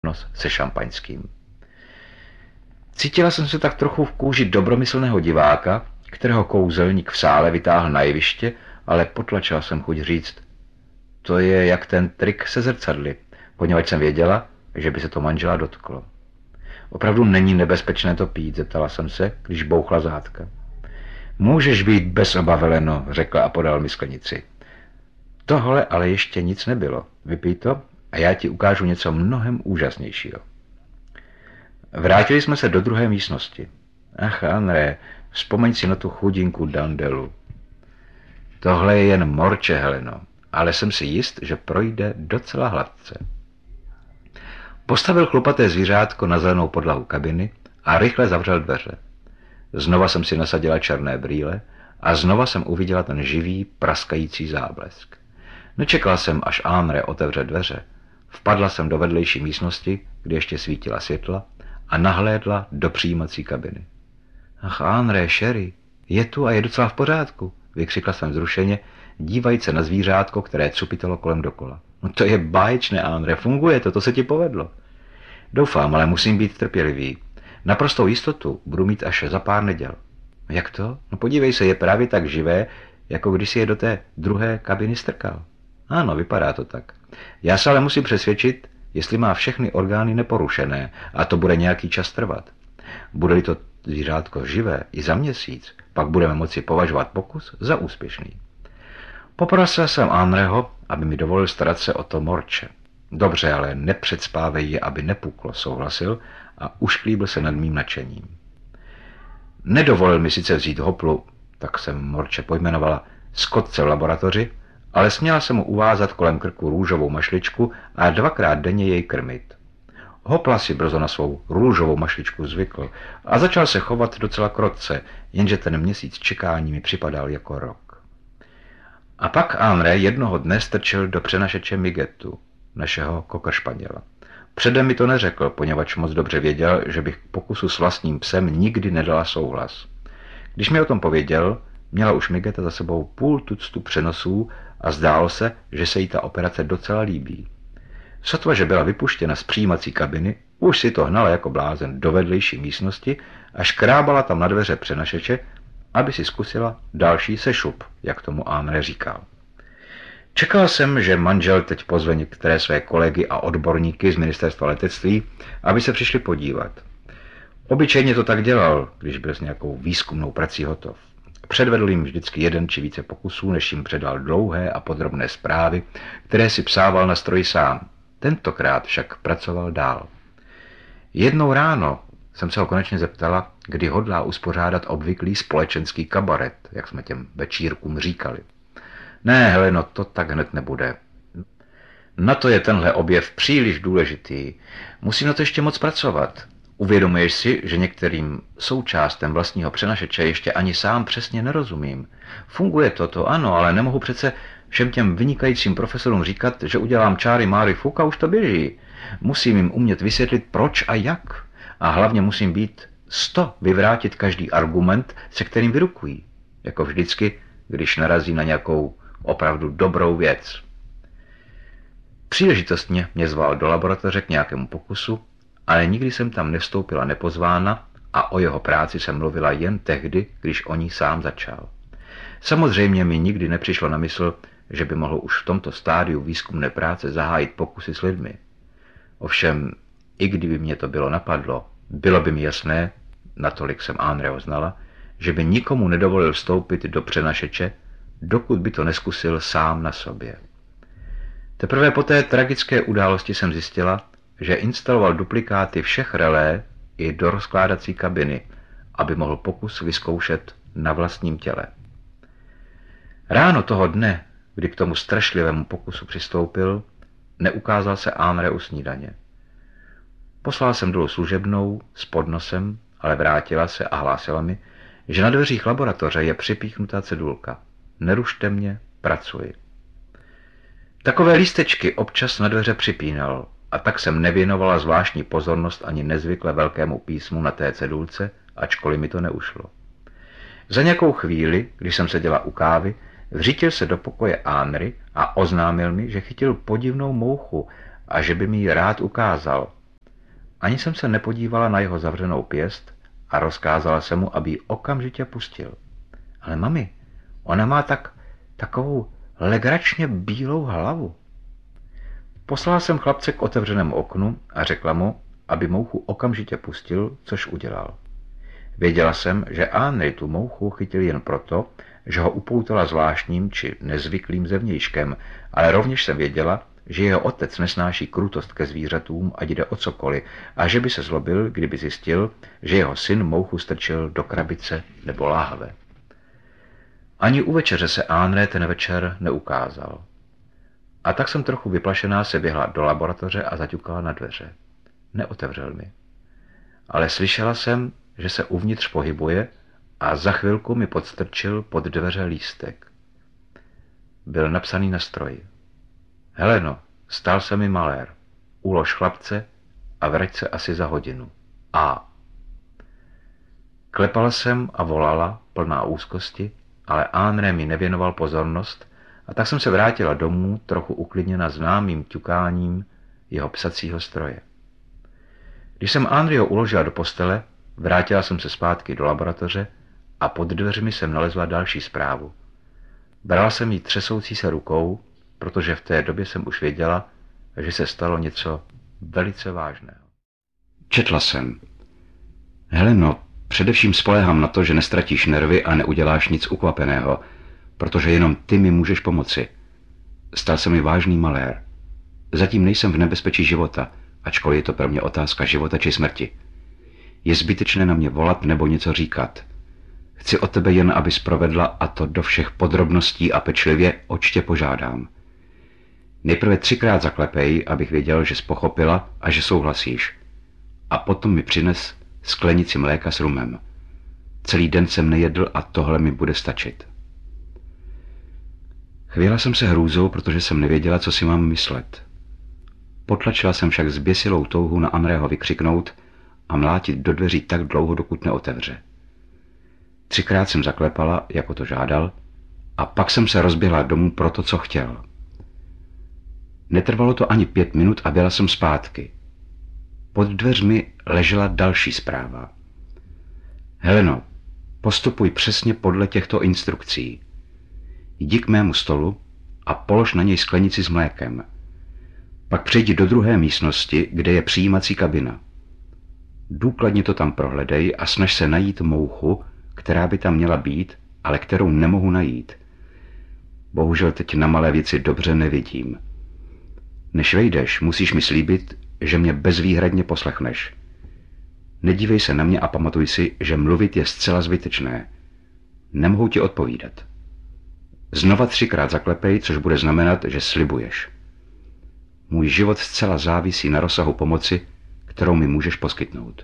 se šampaňským. Cítila jsem se tak trochu v kůži dobromyslného diváka, kterého kouzelník v sále vytáhl na jeviště, ale potlačila jsem chuť říct: to je jak ten trik se zrcadly, poněvadž jsem věděla, že by se to manžela dotklo. Opravdu není nebezpečné to pít, zeptala jsem se, když bouchla zátka. Můžeš být bez obav, Heleno, řekla a podal mi sklenici. Tohle ale ještě nic nebylo. Vypij to a já ti ukážu něco mnohem úžasnějšího. Vrátili jsme se do druhé místnosti. Ach, André, vzpomeň si na tu chudinku Dandelu. Tohle je jen morče, Heleno, ale jsem si jist, že projde docela hladce. Postavil chlupaté zvířátko na zelenou podlahu kabiny a rychle zavřel dveře. Znova jsem si nasadila černé brýle a znova jsem uviděla ten živý, praskající záblesk. Nečekala jsem, až André otevře dveře. Vpadla jsem do vedlejší místnosti, kde ještě svítila světla, a nahlédla do přijímací kabiny. Ach, André, Sherry, je tu a je docela v pořádku, vykřikla jsem vzrušeně, dívajíc se na zvířátko, které cupitalo kolem dokola. No to je báječné, André, funguje to se ti povedlo. Doufám, ale musím být trpělivý. Naprostou jistotu budu mít až za pár neděl. Jak to? No podívej se, je právě tak živé, jako když si je do té druhé kabiny strkal. Ano, vypadá to tak. Já se ale musím přesvědčit, jestli má všechny orgány neporušené, a to bude nějaký čas trvat. Bude-li to zvířátko živé i za měsíc, pak budeme moci považovat pokus za úspěšný. Poprosil jsem Andreho, aby mi dovolil starat se o to morče. Dobře, ale nepředspávej je, aby nepuklo, souhlasil a ušklíbil se nad mým nadšením. Nedovolil mi sice vzít hoplu, tak jsem morče pojmenovala, z kotce v laboratoři, ale směla se mu uvázat kolem krku růžovou mašličku a dvakrát denně jej krmit. Hopla si brzo na svou růžovou mašličku zvykl a začal se chovat docela krotce, jenže ten měsíc čekání mi připadal jako rok. A pak André jednoho dne strčil do přenašeče Migetu, našeho kokršpaněla. Předem mi to neřekl, poněvadž moc dobře věděl, že bych k pokusu s vlastním psem nikdy nedala souhlas. Když mi o tom pověděl, měla už Migeta za sebou půl tuctu přenosů a zdálo se, že se jí ta operace docela líbí. Sotva, že byla vypuštěna z přijímací kabiny, už si to hnala jako blázen do vedlejší místnosti a škrábala tam na dveře přenašeče, aby si zkusila další sešup, jak tomu André říkal. Čekal jsem, že manžel teď pozve některé své kolegy a odborníky z ministerstva letectví, aby se přišli podívat. Obyčejně to tak dělal, když byl s nějakou výzkumnou prací hotov. Předvedl jim vždycky jeden či více pokusů, než jim předal dlouhé a podrobné zprávy, které si psával na stroji sám. Tentokrát však pracoval dál. Jednou ráno jsem se ho konečně zeptala, kdy hodlá uspořádat obvyklý společenský kabaret, jak jsme těm večírkům říkali. Ne, Heleno, to tak hned nebude. Na to je tenhle objev příliš důležitý. Musím na to ještě moc pracovat. Uvědomuješ si, že některým součástem vlastního přenašeče ještě ani sám přesně nerozumím. Funguje to ano, ale nemohu přece všem těm vynikajícím profesorům říkat, že udělám čáry máry fuk a už to běží. Musím jim umět vysvětlit proč a jak. A hlavně musím být 100 vyvrátit každý argument, se kterým vyrukují. Jako vždycky, když narazí na nějakou opravdu dobrou věc. Příležitostně mě zval do laboratoře k nějakému pokusu, ale nikdy jsem tam nevstoupila nepozvána a o jeho práci jsem mluvila jen tehdy, když o ní sám začal. Samozřejmě mi nikdy nepřišlo na mysl, že by mohl už v tomto stádiu výzkumné práce zahájit pokusy s lidmi. Ovšem, i kdyby mě to bylo napadlo, bylo by mi jasné, natolik jsem Andreho znala, že by nikomu nedovolil vstoupit do přenašeče, dokud by to neskusil sám na sobě. Teprve po té tragické události jsem zjistila, že instaloval duplikáty všech relé i do rozkládací kabiny, aby mohl pokus vyzkoušet na vlastním těle. Ráno toho dne, kdy k tomu strašlivému pokusu přistoupil, neukázal se André u snídaně. Poslal jsem dolů služebnou s podnosem, ale vrátila se a hlásila mi, že na dveřích laboratoře je připíchnutá cedulka. Nerušte mě, pracuji. Takové lístečky občas na dveře připínal, a tak jsem nevěnovala zvláštní pozornost ani nezvykle velkému písmu na té cedulce, ačkoliv mi to neušlo. Za nějakou chvíli, když jsem seděla u kávy, vřítil se do pokoje Andry a oznámil mi, že chytil podivnou mouchu a že by mi ji rád ukázal. Ani jsem se nepodívala na jeho zavřenou pěst a rozkázala jsem mu, aby ji okamžitě pustil. Ale mami, ona má takovou legračně bílou hlavu. Poslala jsem chlapce k otevřenému oknu a řekla mu, aby mouchu okamžitě pustil, což udělal. Věděla jsem, že Henry tu mouchu chytil jen proto, že ho upoutala zvláštním či nezvyklým zevnějškem, ale rovněž jsem věděla, že jeho otec nesnáší krutost ke zvířatům, ať jde o cokoliv, a že by se zlobil, kdyby zjistil, že jeho syn mouchu strčil do krabice nebo láhve. Ani u večeře se Henry ten večer neukázal. A tak jsem trochu vyplašená se běhla do laboratoře a zaťukala na dveře. Neotevřel mi. Ale slyšela jsem, že se uvnitř pohybuje a za chvilku mi podstrčil pod dveře lístek. Byl napsaný na stroji. Heleno, stal se mi malér. Ulož chlapce a vrať se asi za hodinu. A. Klepala jsem a volala, plná úzkosti, ale Henry mi nevěnoval pozornost a tak jsem se vrátila domů, trochu uklidněna známým ťukáním jeho psacího stroje. Když jsem Henryho uložila do postele, vrátila jsem se zpátky do laboratoře a pod dveřmi jsem nalezla další zprávu. Brala jsem ji třesoucí se rukou, protože v té době jsem už věděla, že se stalo něco velice vážného. Četla jsem. Heleno, především spoléhám na to, že nestratíš nervy a neuděláš nic ukvapeného, protože jenom ty mi můžeš pomoci. Stal se mi vážný malér. Zatím nejsem v nebezpečí života, ačkoliv je to pro mě otázka života či smrti. Je zbytečné na mě volat nebo něco říkat. Chci od tebe jen, abys provedla, a to do všech podrobností a pečlivě, oč tě požádám. Nejprve 3krát zaklepej, abych věděl, že jsi pochopila a že souhlasíš. A potom mi přines sklenici mléka s rumem. Celý den jsem nejedl a tohle mi bude stačit. Chvěla jsem se hrůzou, protože jsem nevěděla, co si mám myslet. Potlačila jsem však zběsilou touhu na Henryho vykřiknout a mlátit do dveří tak dlouho, dokud neotevře. 3krát jsem zaklepala, jako to žádal, a pak jsem se rozběhla domů pro to, co chtěl. Netrvalo to ani 5 minut a byla jsem zpátky. Pod dveřmi ležela další zpráva. Heleno, postupuj přesně podle těchto instrukcí. Jdi k mému stolu a polož na něj sklenici s mlékem. Pak přejdi do druhé místnosti, kde je přijímací kabina. Důkladně to tam prohledej a snaž se najít mouchu, která by tam měla být, ale kterou nemohu najít. Bohužel teď na malé věci dobře nevidím. Než vejdeš, musíš mi slíbit, že mě bezvýhradně poslechneš. Nedívej se na mě a pamatuj si, že mluvit je zcela zbytečné. Nemohu ti odpovídat. Znova 3krát zaklepej, což bude znamenat, že slibuješ. Můj život zcela závisí na rozsahu pomoci, kterou mi můžeš poskytnout.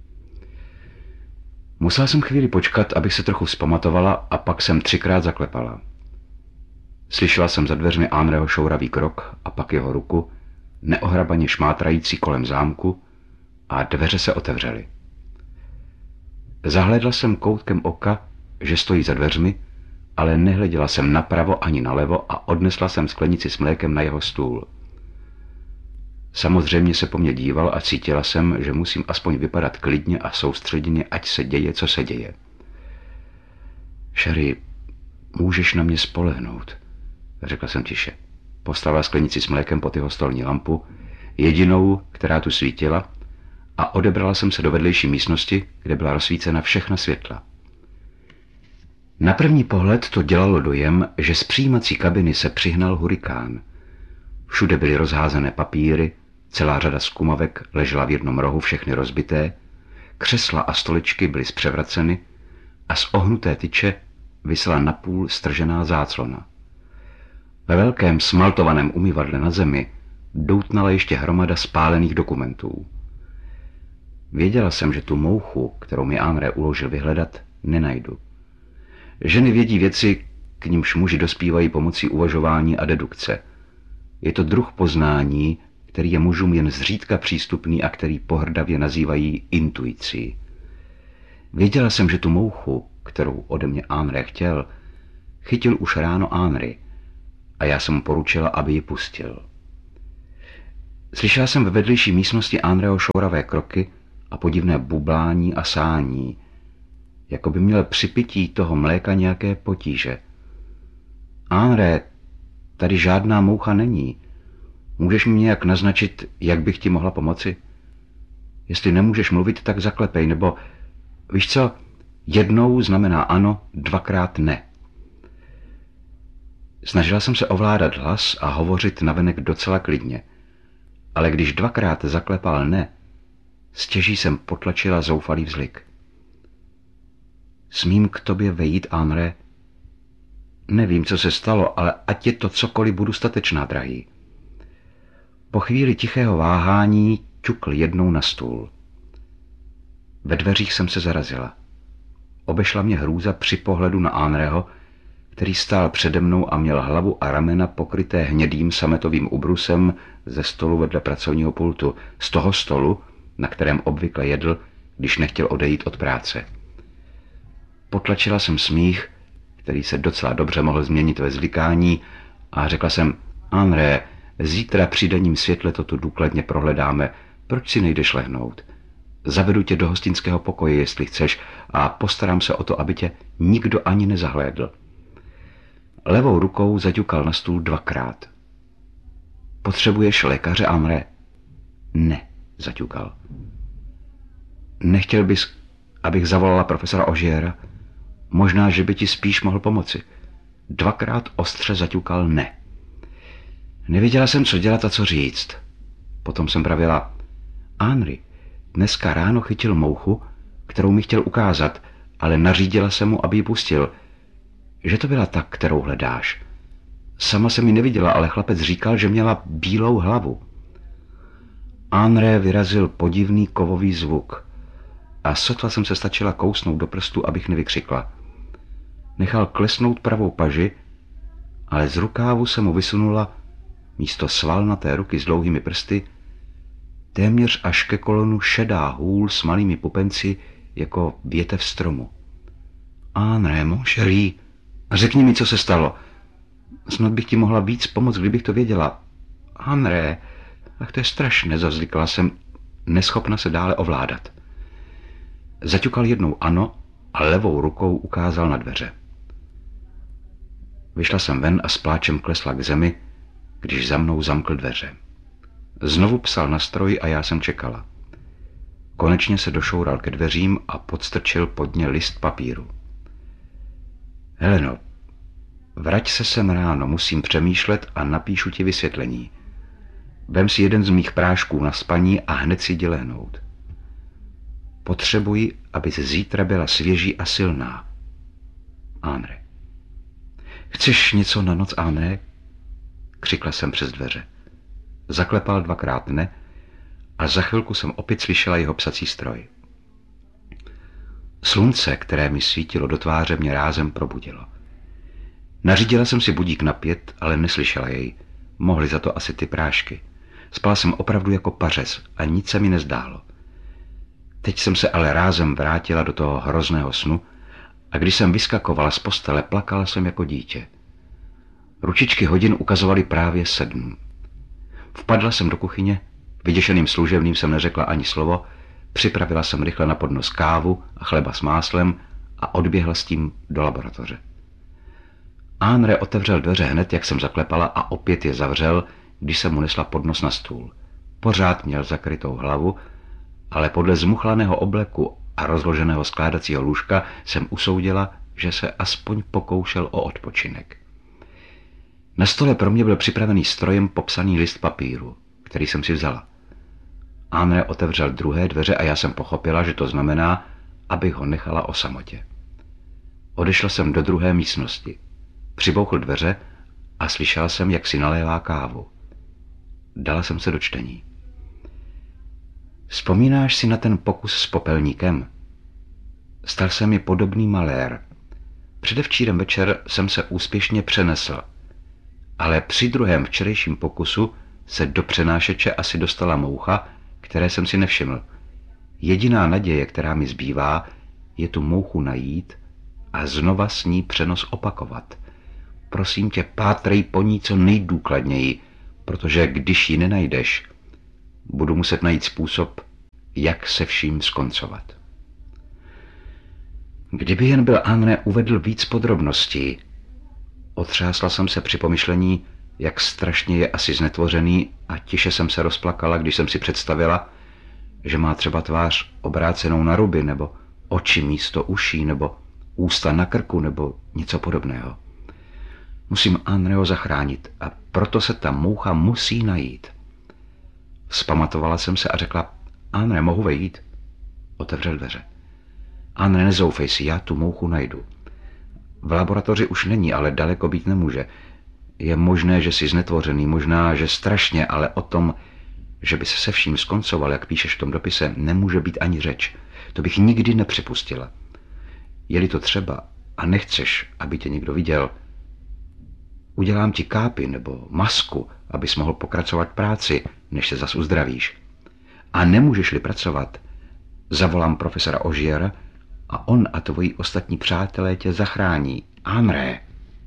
Musela jsem chvíli počkat, abych se trochu vzpamatovala, a pak jsem 3krát zaklepala. Slyšela jsem za dveřmi Henryho šouravý krok a pak jeho ruku, neohrabaně šmátrající kolem zámku, a dveře se otevřely. Zahlédla jsem koutkem oka, že stojí za dveřmi, ale nehleděla jsem napravo ani nalevo a odnesla jsem sklenici s mlékem na jeho stůl. Samozřejmě se po mně díval a cítila jsem, že musím aspoň vypadat klidně a soustředěně, ať se děje, co se děje. Sherry, můžeš na mě spolehnout, řekla jsem tiše. Postavila sklenici s mlékem pod jeho stolní lampu, jedinou, která tu svítila, a odebrala jsem se do vedlejší místnosti, kde byla rozsvícena všechna světla. Na první pohled to dělalo dojem, že z přijímací kabiny se přihnal hurikán. Všude byly rozházené papíry, celá řada zkumavek ležela v jednom rohu, všechny rozbité, křesla a stoličky byly zpřevraceny a z ohnuté tyče visela napůl stržená záclona. Ve velkém smaltovaném umyvadle na zemi doutnala ještě hromada spálených dokumentů. Věděla jsem, že tu mouchu, kterou mi Henry uložil vyhledat, nenajdu. Ženy vědí věci, k nimž muži dospívají pomocí uvažování a dedukce. Je to druh poznání, který je mužům jen zřídka přístupný a který pohrdavě nazývají intuicí. Věděla jsem, že tu mouchu, kterou ode mě Henry chtěl, chytil už ráno Henry a já jsem mu poručila, aby ji pustil. Slyšela jsem ve vedlejší místnosti Andreho šouravé kroky a podivné bublání a sání, jako by měl při pití toho mléka nějaké potíže. André, tady žádná moucha není. Můžeš mi nějak naznačit, jak bych ti mohla pomoci? Jestli nemůžeš mluvit, tak zaklepej, nebo víš co, jednou znamená ano, dvakrát ne. Snažila jsem se ovládat hlas a hovořit navenek docela klidně, ale když dvakrát zaklepal ne, stěží jsem potlačila zoufalý vzlik. Smím k tobě vejít, André? Nevím, co se stalo, ale ať je to cokoliv, budu statečná, drahý. Po chvíli tichého váhání ťukl jednou na stůl. Ve dveřích jsem se zarazila. Obešla mě hrůza při pohledu na Andreho, který stál přede mnou a měl hlavu a ramena pokryté hnědým sametovým ubrusem ze stolu vedle pracovního pultu, z toho stolu, na kterém obvykle jedl, když nechtěl odejít od práce. Potlačila jsem smích, který se docela dobře mohl změnit ve zlikání, a řekla jsem: André, zítra při denním světle to tu důkladně prohledáme, proč si nejdeš lehnout? Zavedu tě do hostinského pokoje, jestli chceš, a postarám se o to, aby tě nikdo ani nezahlédl. Levou rukou zaťukal na stůl dvakrát. Potřebuješ lékaře, André? Ne, zaťukal. Nechtěl bys, abych zavolala profesora Ogiera? Možná, že by ti spíš mohl pomoci. Dvakrát ostře zaťukal ne. Nevěděla jsem, co dělat a co říct. Potom jsem pravila: Henry, dneska ráno chytil mouchu, kterou mi chtěl ukázat, ale nařídila jsem mu, aby ji pustil. Že to byla ta, kterou hledáš. Sama jsem ji neviděla, ale chlapec říkal, že měla bílou hlavu. André vyrazil podivný kovový zvuk a sotva jsem se stačila kousnout do prstu, abych nevykřikla. Nechal klesnout pravou paži, ale z rukávu se mu vysunula místo svalnaté ruky s dlouhými prsty téměř až ke kolonu šedá hůl s malými pupenci jako větev stromu. André, mon chéri, řekni mi, co se stalo. Snad bych ti mohla víc pomoct, kdybych to věděla. André, ach, to je strašné, zazlikla jsem, neschopna se dále ovládat. Zaťukal jednou ano a levou rukou ukázal na dveře. Vyšla jsem ven a s pláčem klesla k zemi, když za mnou zamkl dveře. Znovu psal na stroj a já jsem čekala. Konečně se došoural ke dveřím a podstrčil pod ně list papíru. Heleno, vrať se sem ráno, musím přemýšlet a napíšu ti vysvětlení. Vem si jeden z mých prášků na spaní a hned si jdi lehnout. Potřebuji, abys zítra byla svěží a silná. André. Chceš něco na noc, André? Křikla jsem přes dveře. Zaklepal dvakrát ne a za chvilku jsem opět slyšela jeho psací stroj. Slunce, které mi svítilo do tváře, mě rázem probudilo. Nařídila jsem si budík na 5, ale neslyšela jej. Mohly za to asi ty prášky. Spala jsem opravdu jako pařez a nic se mi nezdálo. Teď jsem se ale rázem vrátila do toho hrozného snu a když jsem vyskakovala z postele, plakala jsem jako dítě. Ručičky hodin ukazovaly právě 7. Vpadla jsem do kuchyně, vyděšeným služebným jsem neřekla ani slovo, připravila jsem rychle na podnos kávu a chleba s máslem a odběhla s tím do laboratoře. André otevřel dveře hned, jak jsem zaklepala, a opět je zavřel, když jsem mu nesla podnos na stůl. Pořád měl zakrytou hlavu, ale podle zmuchlaného obleku a rozloženého skládacího lůžka jsem usoudila, že se aspoň pokoušel o odpočinek. Na stole pro mě byl připravený strojem popsaný list papíru, který jsem si vzala. André otevřel druhé dveře a já jsem pochopila, že to znamená, abych ho nechala o samotě. Odešla jsem do druhé místnosti. Přibouchl dveře a slyšela jsem, jak si nalévá kávu. Dala jsem se do čtení. Vzpomínáš si na ten pokus s popelníkem? Stal se mi podobný malér. Předevčírem večer jsem se úspěšně přenesl, ale při druhém včerejším pokusu se do přenášeče asi dostala moucha, které jsem si nevšiml. Jediná naděje, která mi zbývá, je tu mouchu najít a znova s ní přenos opakovat. Prosím tě, pátrej po ní co nejdůkladněji, protože když ji nenajdeš, Budu muset najít způsob, jak se vším skoncovat. Kdyby jen byl André uvedl víc podrobností, otřásla jsem se při pomyšlení, jak strašně je asi znetvořený, a tiše jsem se rozplakala, když jsem si představila, že má třeba tvář obrácenou na ruby, nebo oči místo uší, nebo ústa na krku, nebo něco podobného. Musím Andreho zachránit a proto se ta moucha musí najít. Vzpamatovala jsem se a řekla: André, mohu vejít? Otevřel dveře. André, nezoufej si, já tu mouchu najdu. V laboratoři už není, ale daleko být nemůže. Je možné, že jsi znetvořený, možná, že strašně, ale o tom, že by se vším skoncoval, jak píšeš v tom dopise, nemůže být ani řeč. To bych nikdy nepřipustila. Je-li to třeba a nechceš, aby tě někdo viděl, udělám ti kápi nebo masku, abys mohl pokračovat práci, než se zas uzdravíš. A nemůžeš-li pracovat, zavolám profesora Ogiera a on a tvoji ostatní přátelé tě zachrání. André.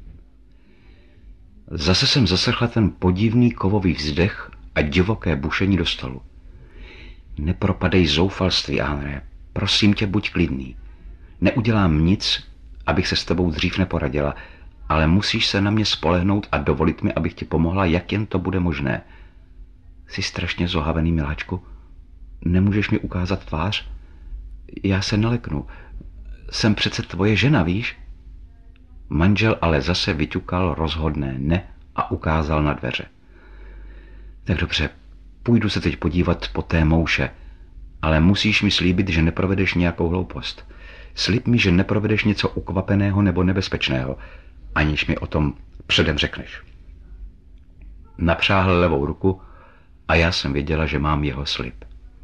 Zase jsem zaslechla ten podivný kovový vzdech a divoké bušení do stolu. Nepropadej zoufalství, André. Prosím tě, buď klidný. Neudělám nic, abych se s tebou dřív neporadila, ale musíš se na mě spolehnout a dovolit mi, abych ti pomohla, jak jen to bude možné. Jsi strašně zohavený, miláčku. Nemůžeš mi ukázat tvář? Já se neleknu. Jsem přece tvoje žena, víš? Manžel ale zase vyťukal rozhodné ne a ukázal na dveře. Tak dobře, půjdu se teď podívat po té mouše, ale musíš mi slíbit, že neprovedeš nějakou hloupost. Slib mi, že neprovedeš něco ukvapeného nebo nebezpečného, aniž mi o tom předem řekneš. Napřáhl levou ruku a já jsem věděla, že mám jeho slib.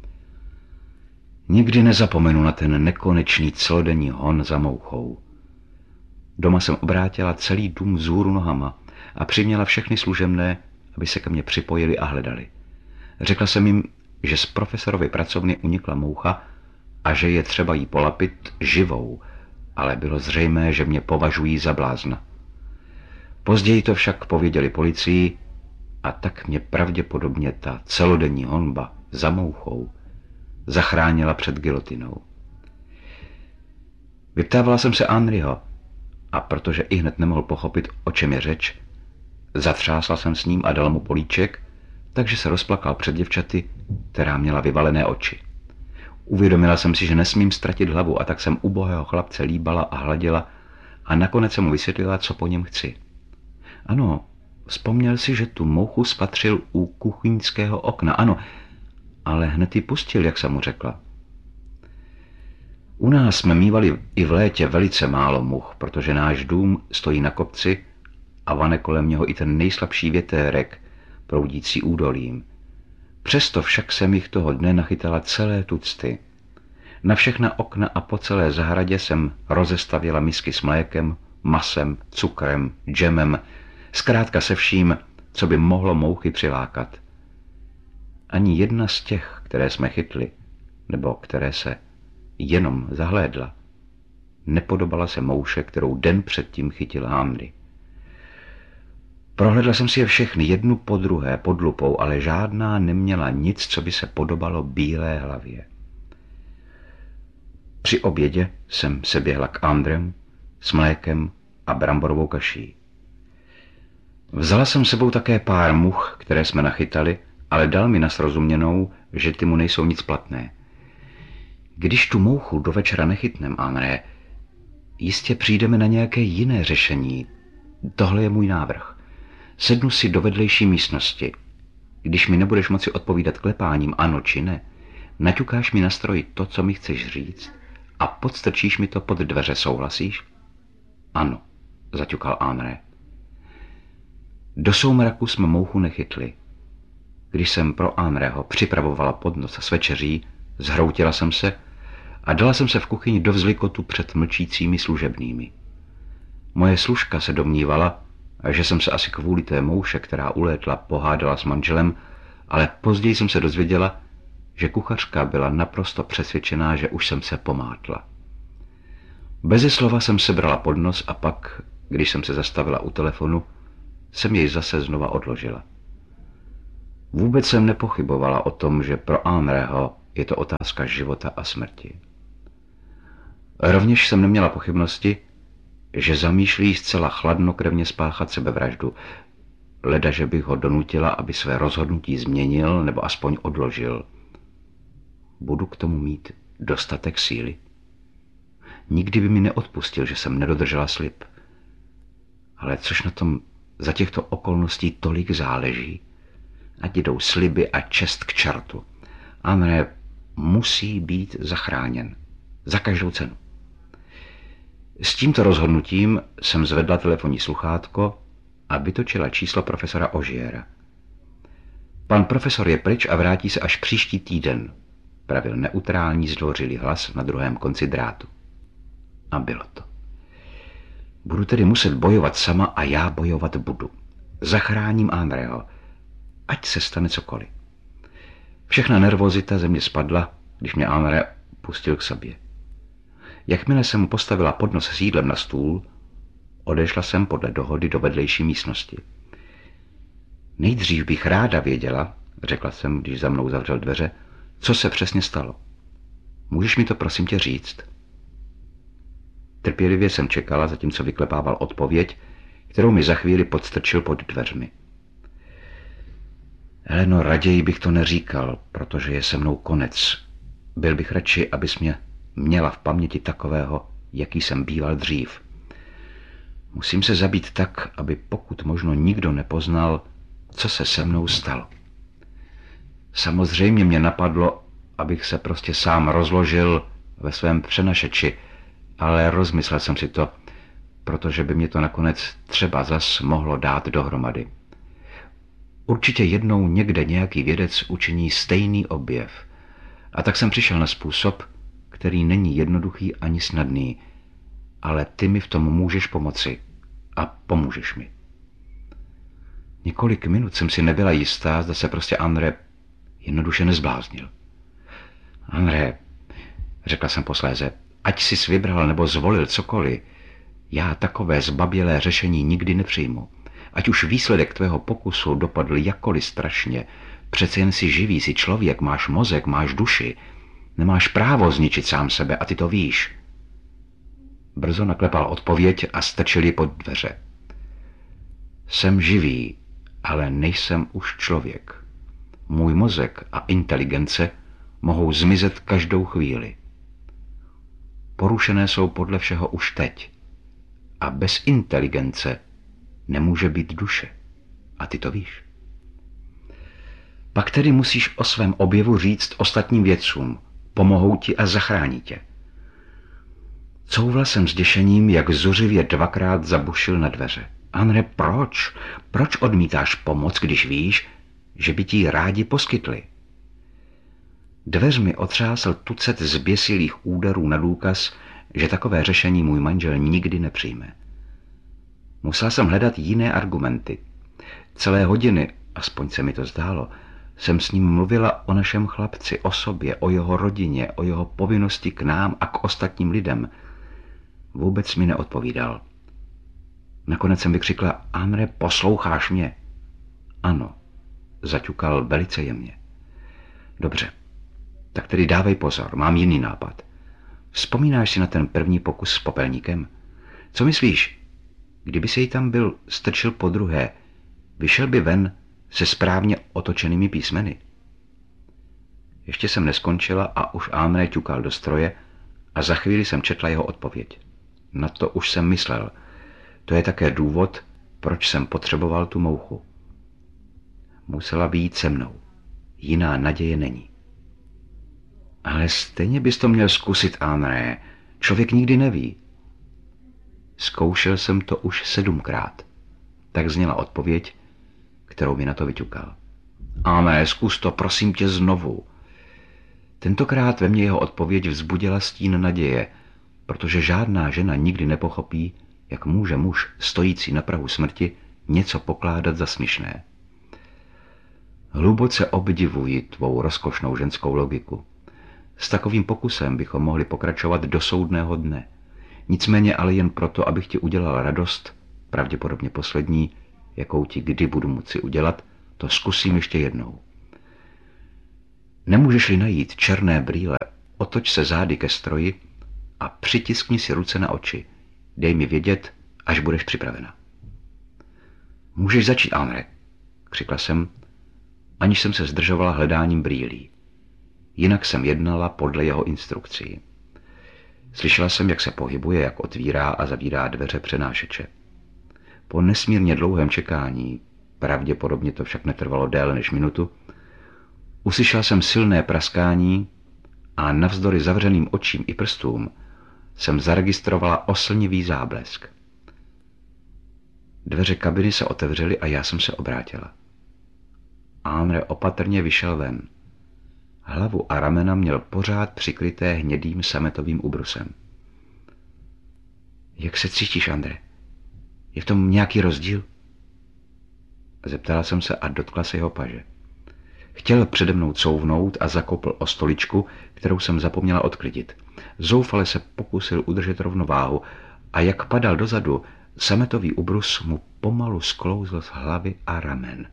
Nikdy nezapomenu na ten nekonečný celodenní hon za mouchou. Doma jsem obrátila celý dům vzhůru nohama a přiměla všechny služebné, aby se ke mně připojili a hledali. Řekla jsem jim, že z profesorovy pracovny unikla moucha a že je třeba jí polapit živou, ale bylo zřejmé, že mě považují za blázna. Později to však pověděli policii a tak mě pravděpodobně ta celodenní honba za mouchou zachránila před gilotinou. Vyptávala jsem se Henryho a protože ihned nemohl pochopit, o čem je řeč, zatřásla jsem s ním a dala mu políček, takže se rozplakal před děvčaty, která měla vyvalené oči. Uvědomila jsem si, že nesmím ztratit hlavu, a tak jsem ubohého chlapce líbala a hladila a nakonec jsem mu vysvětlila, co po něm chci. Ano, vzpomněl si, že tu mouchu spatřil u kuchyňského okna, ano, ale hned ji pustil, jak jsem mu řekla. U nás jsme mívali i v létě velice málo much, protože náš dům stojí na kopci a vane kolem něho i ten nejslabší větérek, proudící údolím. Přesto však jsem jich toho dne nachytala celé tucty. Na všechna okna a po celé zahradě jsem rozestavila misky s mlékem, masem, cukrem, džemem, zkrátka se vším, co by mohlo mouchy přilákat. Ani jedna z těch, které jsme chytli, nebo které se jenom zahlédla, nepodobala se mouše, kterou den předtím chytil Henry. Prohlédla jsem si je všechny, jednu po druhé, pod lupou, ale žádná neměla nic, co by se podobalo bílé hlavě. Při obědě jsem se běhla k Andrem s mlékem a bramborovou kaší. Vzala jsem sebou také pár much, které jsme nachytali, ale dal mi na srozuměnou, že ty mu nejsou nic platné. Když tu mouchu do večera nechytnem, André, jistě přijdeme na nějaké jiné řešení. Tohle je můj návrh. Sednu si do vedlejší místnosti. Když mi nebudeš moci odpovídat klepáním ano či ne, naťukáš mi na stroji to, co mi chceš říct, a podstrčíš mi to pod dveře, souhlasíš? Ano, zaťukal André. Do soumraku jsme mouchu nechytli. Když jsem pro Andrého připravovala podnos s večeří, zhroutila jsem se a dala jsem se v kuchyni do vzlikotu před mlčícími služebnými. Moje služka se domnívala, že jsem se asi kvůli té mouše, která ulétla, pohádala s manželem, ale později jsem se dozvěděla, že kuchařka byla naprosto přesvědčená, že už jsem se pomátla. Beze slova jsem sebrala podnos a pak, když jsem se zastavila u telefonu, jsem jej zase znova odložila. Vůbec jsem nepochybovala o tom, že pro Henriho je to otázka života a smrti. Rovněž jsem neměla pochybnosti, že zamýšlí zcela chladnokrevně spáchat sebevraždu, leda, že bych ho donutila, aby své rozhodnutí změnil nebo aspoň odložil. Budu k tomu mít dostatek síly? Nikdy by mi neodpustil, že jsem nedodržela slib. Ale což na tom za těchto okolností tolik záleží, ať jdou sliby a čest k čartu. Henri musí být zachráněn. Za každou cenu. S tímto rozhodnutím jsem zvedla telefonní sluchátko a vytočila číslo profesora Ogiera. Pan profesor je pryč a vrátí se až příští týden, pravil neutrální zdvořilý hlas na druhém konci drátu. A bylo to. Budu tedy muset bojovat sama a já bojovat budu. Zachráním Henriho, ať se stane cokoliv. Všechna nervozita ze mě spadla, když mě Henri pustil k sobě. Jakmile jsem mu postavila podnos s jídlem na stůl, odešla jsem podle dohody do vedlejší místnosti. Nejdřív bych ráda věděla, řekla jsem, když za mnou zavřel dveře, co se přesně stalo. Můžeš mi to prosím tě říct? Trpělivě jsem čekala, zatímco vyklepával odpověď, kterou mi za chvíli podstrčil pod dveřmi. Heleno, raději bych to neříkal, protože je se mnou konec. Byl bych radši, abys mě měla v paměti takového, jaký jsem býval dřív. Musím se zabít tak, aby pokud možno nikdo nepoznal, co se se mnou stalo. Samozřejmě mě napadlo, abych se prostě sám rozložil ve svém přenašeči, ale rozmyslel jsem si to, protože by mě to nakonec třeba zas mohlo dát dohromady. Určitě jednou někde nějaký vědec učiní stejný objev. A tak jsem přišel na způsob, který není jednoduchý ani snadný, ale ty mi v tom můžeš pomoci a pomůžeš mi. Několik minut jsem si nebyla jistá, zda se prostě Henri jednoduše nezbláznil. Henri, řekla jsem posléze, ať jsi vybral nebo zvolil cokoliv, já takové zbabělé řešení nikdy nepřijmu. Ať už výsledek tvého pokusu dopadl jakkoliv strašně, přece jen si živý, si člověk, máš mozek, máš duši, nemáš právo zničit sám sebe a ty to víš. Brzo naklepal odpověď a strčil ji pod dveře. Jsem živý, ale nejsem už člověk. Můj mozek a inteligence mohou zmizet každou chvíli. Porušené jsou podle všeho už teď. A bez inteligence nemůže být duše. A ty to víš. Pak tedy musíš o svém objevu říct ostatním vědcům. Pomohou ti a zachrání tě. Couvla jsem s děšením, jak zuřivě dvakrát zabušil na dveře. Henri, proč? Proč odmítáš pomoc, když víš, že by ti ji rádi poskytli? Dveřmi otřásl tucet zběsilých úderů na důkaz, že takové řešení můj manžel nikdy nepřijme. Musela jsem hledat jiné argumenty. Celé hodiny, aspoň se mi to zdálo, jsem s ním mluvila o našem chlapci, o sobě, o jeho rodině, o jeho povinnosti k nám a k ostatním lidem. Vůbec mi neodpovídal. Nakonec jsem vykřikla, Henri, posloucháš mě? Ano, zaťukal velice jemně. Dobře, tak tedy dávej pozor, mám jiný nápad. Vzpomínáš si na ten první pokus s popelníkem? Co myslíš, kdyby se jí tam byl strčil podruhé, vyšel by ven se správně otočenými písmeny? Ještě jsem neskončila a už Henri ťukal do stroje a za chvíli jsem četla jeho odpověď. Na to už jsem myslel. To je také důvod, proč jsem potřeboval tu mouchu. Musela být se mnou. Jiná naděje není. Ale stejně bys to měl zkusit, Henri. Člověk nikdy neví. Zkoušel jsem to už 7krát. Tak zněla odpověď, kterou mi na to vyťukal. Henri, zkus to, prosím tě, znovu. Tentokrát ve mně jeho odpověď vzbudila stín naděje, protože žádná žena nikdy nepochopí, jak může muž, stojící na prahu smrti, něco pokládat za směšné. Hluboce obdivuji tvou rozkošnou ženskou logiku. S takovým pokusem bychom mohli pokračovat do soudného dne. Nicméně ale jen proto, abych ti udělal radost, pravděpodobně poslední, jakou ti kdy budu moci udělat, to zkusím ještě jednou. Nemůžeš-li najít černé brýle, otoč se zády ke stroji a přitiskni si ruce na oči. Dej mi vědět, až budeš připravena. Můžeš začít, Henri, křikla jsem, aniž jsem se zdržovala hledáním brýlí. Jinak jsem jednala podle jeho instrukcí. Slyšela jsem, jak se pohybuje, jak otvírá a zavírá dveře přenášeče. Po nesmírně dlouhém čekání, pravděpodobně to však netrvalo déle než minutu, uslyšela jsem silné praskání a navzdory zavřeným očím i prstům jsem zaregistrovala oslnivý záblesk. Dveře kabiny se otevřely a já jsem se obrátila. Henri opatrně vyšel ven. Hlavu a ramena měl pořád přikryté hnědým sametovým ubrusem. Jak se cítíš, Andre? Je v tom nějaký rozdíl? Zeptala jsem se a dotkla se jeho paže. Chtěl přede mnou couvnout a zakopl o stoličku, kterou jsem zapomněla odklidit. Zoufale se pokusil udržet rovnováhu a jak padal dozadu, sametový ubrus mu pomalu sklouzl z hlavy a ramen.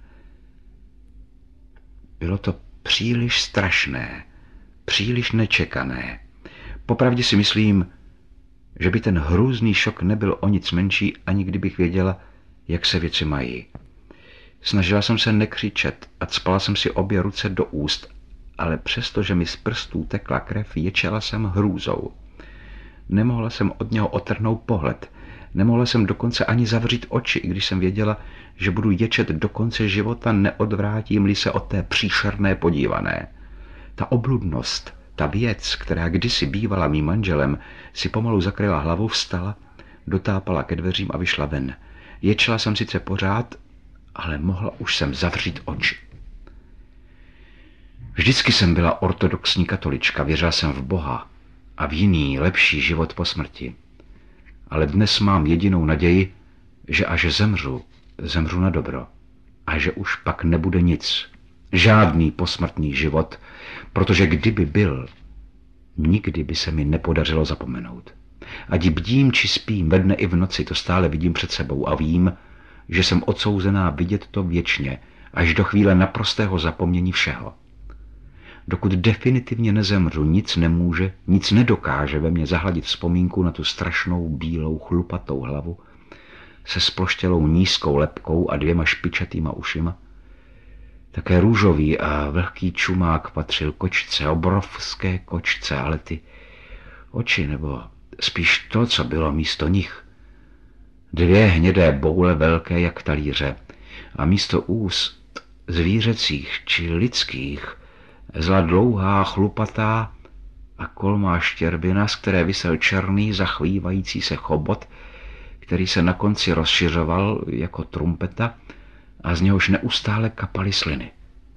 Bylo to příliš strašné, příliš nečekané. Popravdě si myslím, že by ten hrůzný šok nebyl o nic menší, ani kdybych věděla, jak se věci mají. Snažila jsem se nekřičet a cpala jsem si obě ruce do úst, ale přesto, že mi z prstů tekla krev, ječela jsem hrůzou. Nemohla jsem od něho otrhnout pohled. Nemohla jsem dokonce ani zavřít oči, i když jsem věděla, že budu ječet do konce života, neodvrátím-li se od té příšerné podívané. Ta obludnost, ta věc, která kdysi bývala mým manželem, si pomalu zakryla hlavu, vstala, dotápala ke dveřím a vyšla ven. Ječela jsem sice pořád, ale mohla už jsem zavřít oči. Vždycky jsem byla ortodoxní katolička, věřila jsem v Boha a v jiný, lepší život po smrti. Ale dnes mám jedinou naději, že až zemřu, zemřu na dobro a že už pak nebude nic, žádný posmrtný život, protože kdyby byl, nikdy by se mi nepodařilo zapomenout. Ať bdím či spím, ve dne i v noci, to stále vidím před sebou a vím, že jsem odsouzená vidět to věčně, až do chvíle naprostého zapomnění všeho. Dokud definitivně nezemřu, nic nemůže, nic nedokáže ve mně zahladit vzpomínku na tu strašnou bílou chlupatou hlavu se sploštělou nízkou lebkou a 2 špičatýma ušima. Také růžový a vlhký čumák patřil kočce, obrovské kočce, ale ty oči, nebo spíš to, co bylo místo nich, 2 hnědé boule velké jak talíře a místo úst zvířecích či lidských zla dlouhá, chlupatá a kolmá štěrbina, z které visel černý, zachvívající se chobot, který se na konci rozšiřoval jako trumpeta a z něhož neustále kapaly sliny.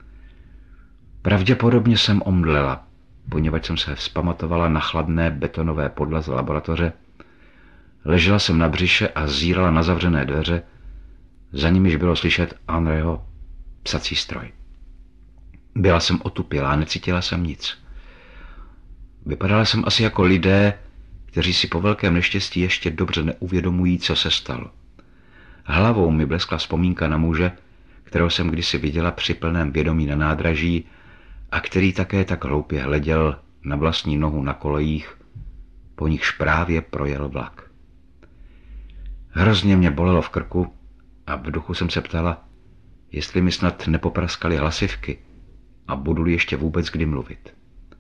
Pravděpodobně jsem omdlela, poněvadž jsem se vzpamatovala na chladné betonové podlaze laboratoře. Ležela jsem na břiše a zírala na zavřené dveře, za nimiž bylo slyšet Henriho psací stroj. Byla jsem otupělá, necítila jsem nic. Vypadala jsem asi jako lidé, kteří si po velkém neštěstí ještě dobře neuvědomují, co se stalo. Hlavou mi bleskla vzpomínka na muže, kterého jsem kdysi viděla při plném vědomí na nádraží a který také tak hloupě hleděl na vlastní nohu na kolejích, po nichž právě projel vlak. Hrozně mě bolelo v krku a v duchu jsem se ptala, jestli mi snad nepopraskaly hlasivky a budu-li ještě vůbec kdy mluvit.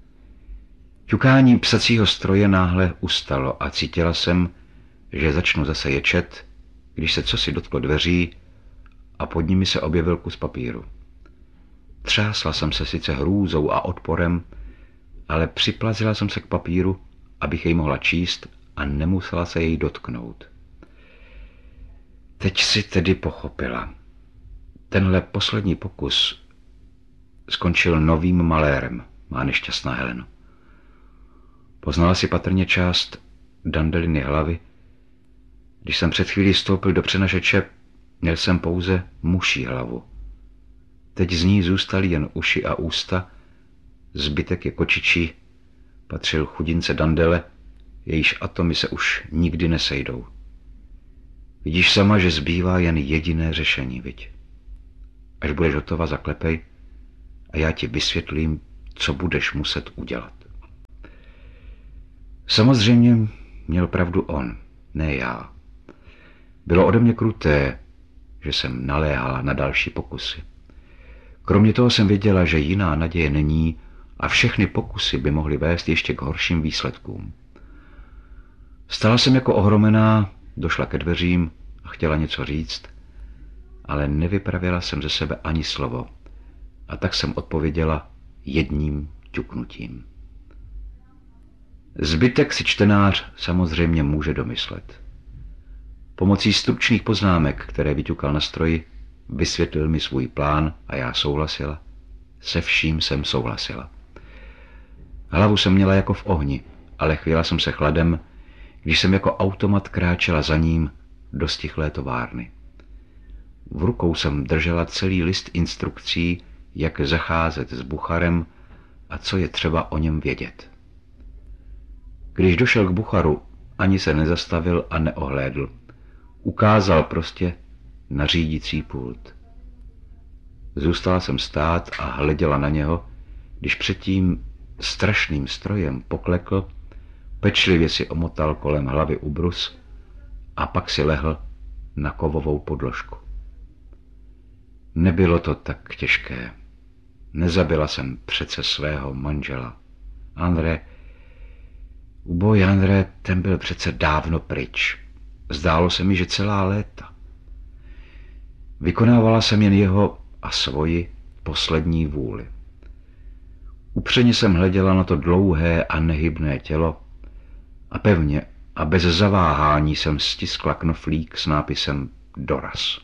Ťukání psacího stroje náhle ustalo a cítila jsem, že začnu zase ječet, když se cosi dotklo dveří a pod nimi se objevil kus papíru. Třásla jsem se sice hrůzou a odporem, ale připlazila jsem se k papíru, abych jej mohla číst a nemusela se jej dotknout. Teď si tedy pochopila. Tenhle poslední pokus skončil novým malérem, má nešťastná Helena. Poznala si patrně část Dandeliny hlavy. Když jsem před chvílí vstoupil do přenašeče, měl jsem pouze muší hlavu. Teď z ní zůstaly jen uši a ústa, zbytek je kočičí, patřil chudince Dandele, jejíž atomy se už nikdy nesejdou. Vidíš sama, že zbývá jen jediné řešení, viď? Až budeš hotova, zaklepej a já ti vysvětlím, co budeš muset udělat. Samozřejmě měl pravdu on, ne já. Bylo ode mě kruté, že jsem naléhala na další pokusy. Kromě toho jsem věděla, že jiná naděje není a všechny pokusy by mohly vést ještě k horším výsledkům. Stala jsem jako ohromená, došla ke dveřím a chtěla něco říct, ale nevypravila jsem ze sebe ani slovo a tak jsem odpověděla jedním ťuknutím. Zbytek si čtenář samozřejmě může domyslet. Pomocí stručných poznámek, které vyťukal na stroji, vysvětlil mi svůj plán a já souhlasila. Se vším jsem souhlasila. Hlavu jsem měla jako v ohni, ale chvěla jsem se chladem, když jsem jako automat kráčela za ním do stichlé továrny. V rukou jsem držela celý list instrukcí, jak zacházet s Bucharem a co je třeba o něm vědět. Když došel k Bucharu, ani se nezastavil a neohlédl. Ukázal prostě na řídící pult. Zůstala jsem stát a hleděla na něho, když před tím strašným strojem poklekl, pečlivě si omotal kolem hlavy ubrus a pak si lehl na kovovou podložku. Nebylo to tak těžké. Nezabila jsem přece svého manžela. André, ten byl přece dávno pryč. Zdálo se mi, že celá léta. Vykonávala jsem jen jeho a svoji poslední vůli. Upřeně jsem hleděla na to dlouhé a nehybné tělo a pevně a bez zaváhání jsem stiskla knoflík s nápisem Doraz.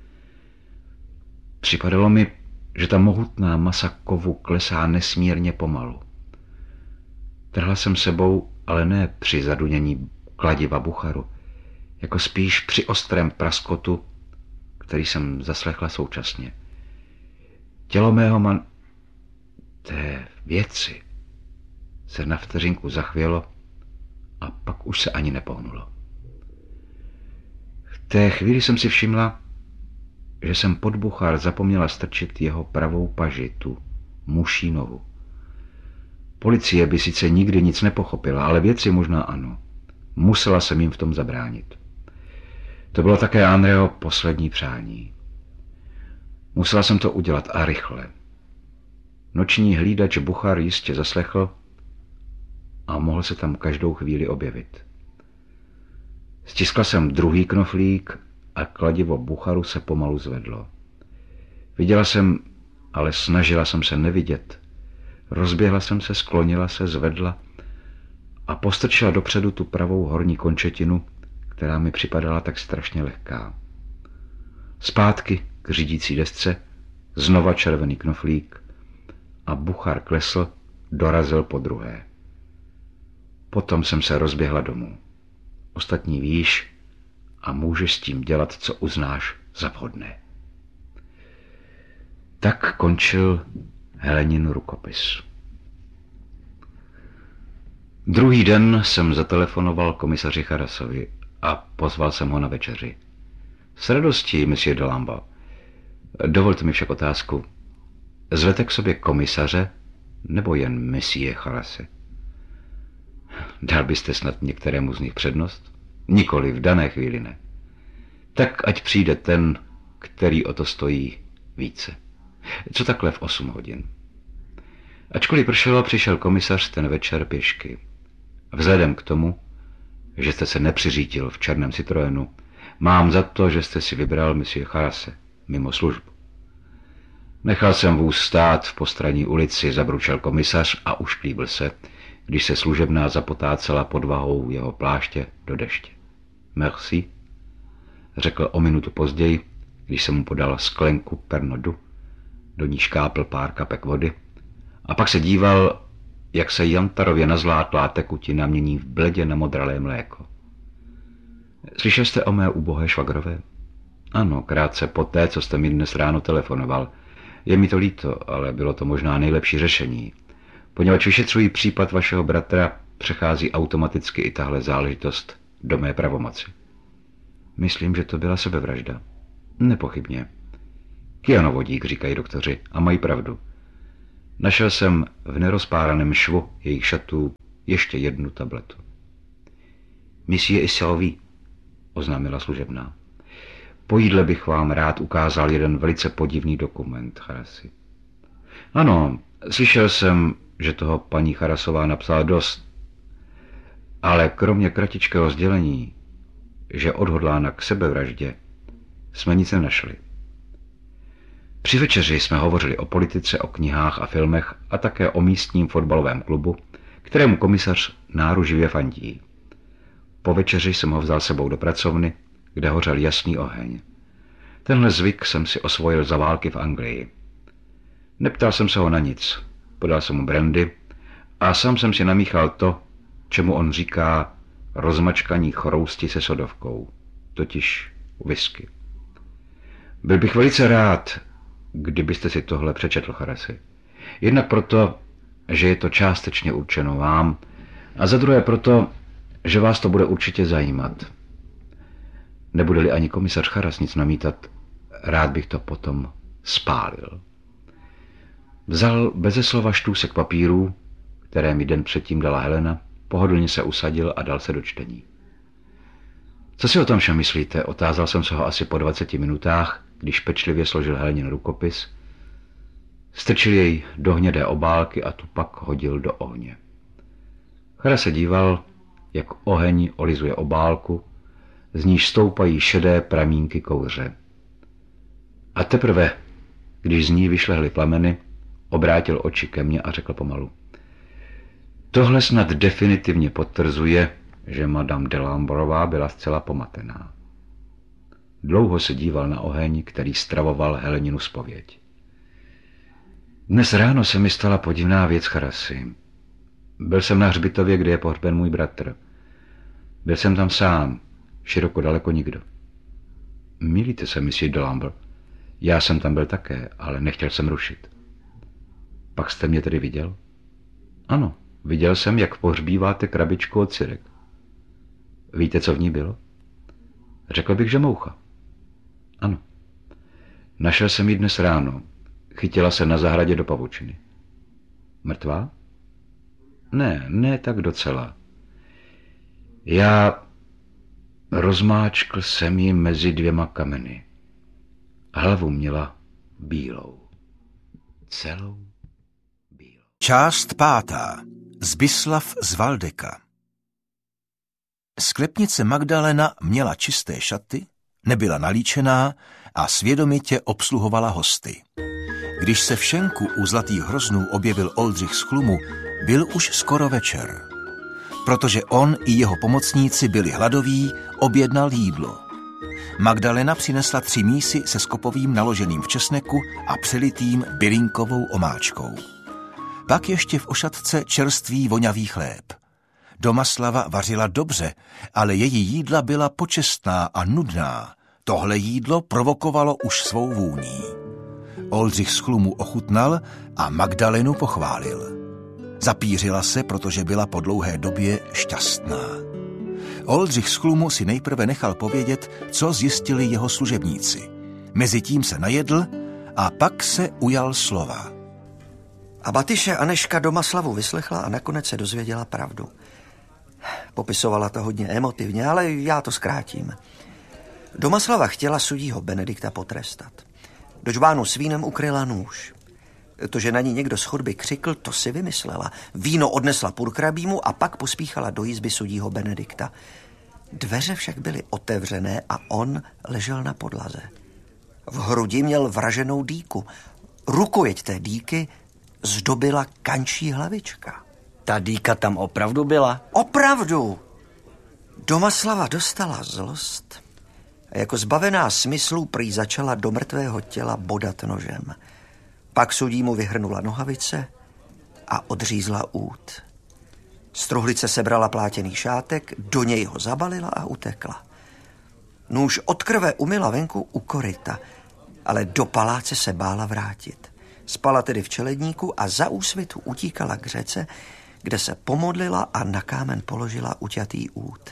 Připadalo mi, že ta mohutná masa kovu klesá nesmírně pomalu. Trhla jsem sebou, ale ne při zadunění kladiva Bucharu, jako spíš při ostrém praskotu, který jsem zaslechla současně. Tělo mého té věci se na vteřinku zachvělo a pak už se ani nepohnulo. V té chvíli jsem si všimla, že jsem pod Buchar zapomněla strčit jeho pravou paži, tu muší nohu. Policie by sice nikdy nic nepochopila, ale věci možná ano. Musela jsem jim v tom zabránit. To bylo také Andreho poslední přání. Musela jsem to udělat a rychle. Noční hlídač Buchar jistě zaslechl a mohl se tam každou chvíli objevit. Stiskla jsem druhý knoflík a kladivo Bucharu se pomalu zvedlo. Viděla jsem, ale snažila jsem se nevidět. Rozběhla jsem se, sklonila se, zvedla a postrčila dopředu tu pravou horní končetinu, která mi připadala tak strašně lehká. Zpátky k řídící desce, znova červený knoflík a Buchar klesl, dorazil podruhé. Potom jsem se rozběhla domů. Ostatní víš a můžeš s tím dělat, co uznáš za vhodné. Tak končil Helenin rukopis. Druhý den jsem zatelefonoval komisaři Charasovi a pozval jsem ho na večeři. S radostí, monsieur de Lamba. Dovolte mi však otázku. Zvete k sobě komisaře nebo jen monsieur Charase? Dal byste snad některému z nich přednost? Nikoli, v dané chvíli ne. Tak ať přijde ten, který o to stojí více. Co takhle v 8 hodin? Ačkoliv pršelo, přišel komisař ten večer pěšky. Vzhledem k tomu, že jste se nepřiřítil v černém Citroenu, mám za to, že jste si vybral monsieur Charase mimo službu. Nechal jsem vůz stát v postranní ulici, zabručel komisař a ušklíbil se, když se služebná zapotácela pod vahou jeho pláště do deště. Merci, řekl o minutu později, když jsem mu podal sklenku Pernodu, do ní škápl pár kapek vody a pak se díval, jak se jantarově nazlátlá tekutina mění v bledě na modralé mléko. Slyšel jste o mé ubohé švagrové? Ano, krátce poté, co jste mi dnes ráno telefonoval. Je mi to líto, ale bylo to možná nejlepší řešení. Poněvadž vyšetřují případ vašeho bratra, přechází automaticky i tahle záležitost do mé pravomoci. Myslím, že to byla sebevražda. Nepochybně. Kyanovodík, říkají doktoři, a mají pravdu. Našel jsem v nerozpáraném švu jejich šatů ještě jednu tabletu. Monsieur Isselvi, oznámila služebná. Po jídle bych vám rád ukázal jeden velice podivný dokument, Charasi. Ano, slyšel jsem, že toho paní Charasová napsala dost, ale kromě kratičkého sdělení, že odhodlána k sebevraždě, jsme nic nenašli. Při večeři jsme hovořili o politice, o knihách a filmech a také o místním fotbalovém klubu, kterému komisař náruživě fandí. Po večeři jsem ho vzal sebou do pracovny, kde hořel jasný oheň. Tenhle zvyk jsem si osvojil za války v Anglii. Neptal jsem se ho na nic, podal jsem mu brandy a sám jsem si namíchal to, čemu on říká rozmačkaní chrousti se sodovkou, totiž whisky. Byl bych velice rád, kdybyste si tohle přečetl, Charasi. Jednak proto, že je to částečně určeno vám, a za druhé proto, že vás to bude určitě zajímat. Nebude-li ani komisař Charas nic namítat, rád bych to potom spálil. Vzal beze slova štůsek papírů, které mi den předtím dala Helena, pohodlně se usadil a dal se do čtení. Co si o tom všem myslíte? Otázal jsem se ho asi po 20 minutách, když pečlivě složil Helenin rukopis, strčil jej do hnědé obálky a tu pak hodil do ohně. Charas se díval, jak oheň olizuje obálku, z níž stoupají šedé pramínky kouře. A teprve, když z ní vyšlehly plameny, obrátil oči ke mně a řekl pomalu. Tohle snad definitivně potvrzuje, že madame de Lamborová byla zcela pomatená. Dlouho se díval na oheň, který stravoval Heleninu zpověď. Dnes ráno se mi stala podivná věc, Charasi. Byl jsem na hřbitově, kde je pohřben můj bratr. Byl jsem tam sám, široko daleko nikdo. Mýlíte se, monsieur de Lambert. Já jsem tam byl také, ale nechtěl jsem rušit. Pak jste mě tedy viděl? Ano, viděl jsem, jak pohřbíváte krabičku od sirek. Víte, co v ní bylo? Řekl bych, že moucha. Ano. Našel jsem ji dnes ráno. Chytila se na zahradě do pavučiny. Mrtvá? Ne tak docela. Rozmáčkl jsem ji mezi dvěma kameny. Hlavu měla bílou. Celou bílou. Část 5. Zbislav z Valdeka. Sklepnice Magdalena měla čisté šaty, nebyla nalíčená a svědomitě obsluhovala hosty. Když se v šenku u Zlatých hroznů objevil Oldřich z Chlumu, byl už skoro večer. Protože on i jeho pomocníci byli hladoví, objednal jídlo. Magdalena přinesla 3 mísy se skopovým naloženým v česneku a přelitým bylinkovou omáčkou. Pak ještě v ošatce čerstvý vonavý chléb. Domaslava vařila dobře, ale její jídla byla počestná a nudná. Tohle jídlo provokovalo už svou vůní. Oldřich z Chlumu ochutnal a Magdalenu pochválil. Zapířila se, protože byla po dlouhé době šťastná. Oldřich z Chlumu si nejprve nechal povědět, co zjistili jeho služebníci. Mezitím se najedl a pak se ujal slova. A Batyše Aneška Domaslavu vyslechla a nakonec se dozvěděla pravdu. Popisovala to hodně emotivně, ale já to zkrátím. Domaslava chtěla sudího Benedikta potrestat. Do džbánu s vínem ukryla nůž. To, že na ní někdo z chodby křikl, to si vymyslela. Víno odnesla purkrabímu a pak pospíchala do jizby sudího Benedikta. Dveře však byly otevřené a on ležel na podlaze. V hrudi měl vraženou dýku. Rukojeť té dýky zdobila kančí hlavička. Ta dýka tam opravdu byla? Opravdu! Domaslava dostala zlost a jako zbavená smyslů prý začala do mrtvého těla bodat nožem. Pak sudímu vyhrnula nohavice a odřízla út. Z truhlice sebrala plátěný šátek, do něj ho zabalila a utekla. Nůž od krve umyla venku u koryta, ale do paláce se bála vrátit. Spala tedy v čeledníku a za úsvitu utíkala k řece, kde se pomodlila a na kámen položila uťatý út.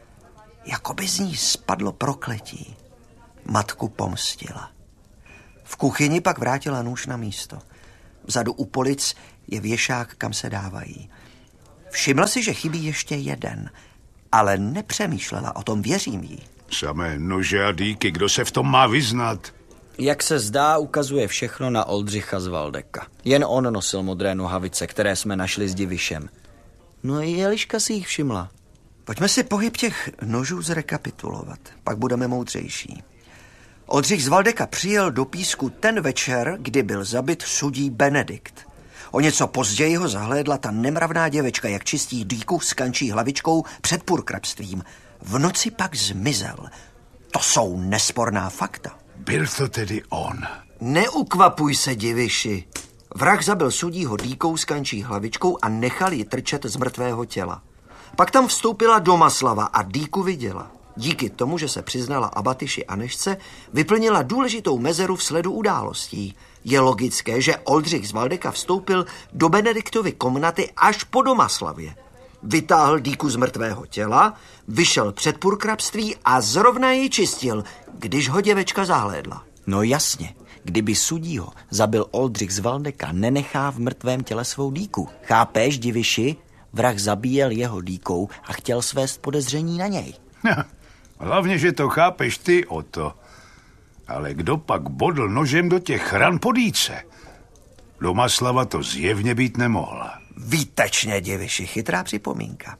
Jakoby z ní spadlo prokletí. Matku pomstila. V kuchyni pak vrátila nůž na místo. Vzadu u polic je věšák, kam se dávají. Všimla si, že chybí ještě jeden, ale nepřemýšlela o tom, věřím jí. Samé nože a dýky, kdo se v tom má vyznat? Jak se zdá, ukazuje všechno na Oldřicha z Valdeka. Jen on nosil modré nohavice, které jsme našli s Divišem. No i Eliška si jich všimla. Pojďme si pohyb těch nožů zrekapitulovat, pak budeme moudřejší. Oldřich z Valdeka přijel do Písku ten večer, kdy byl zabit sudí Benedikt. O něco později ho zahlédla ta nemravná děvečka, jak čistí dýku s kančí hlavičkou před purkrabstvím. V noci pak zmizel. To jsou nesporná fakta. Byl to tedy on. Neukvapuj se, Diviši. Vrah zabil sudího dýkou s kančí hlavičkou a nechal ji trčet z mrtvého těla. Pak tam vstoupila Domaslava a dýku viděla. Díky tomu, že se přiznala Abatyši Anešce, vyplnila důležitou mezeru v sledu událostí. Je logické, že Oldřich z Valdeka vstoupil do Benediktovy komnaty až po Domaslavě. Vytáhl dýku z mrtvého těla, vyšel před purkrabství a zrovna ji čistil, když ho děvečka zahlédla. No jasně, kdyby sudího zabil Oldřich z Valdeka, nenechá v mrtvém těle svou dýku. Chápeš, Diviši? Vrah zabíjel jeho dýkou a chtěl svést podezření na něj. Hlavně, že to chápeš ty, Oto. Ale kdo pak bodl nožem do těch ran po dýce? Domaslava to zjevně být nemohla. Výtečně, Diviši, chytrá připomínka.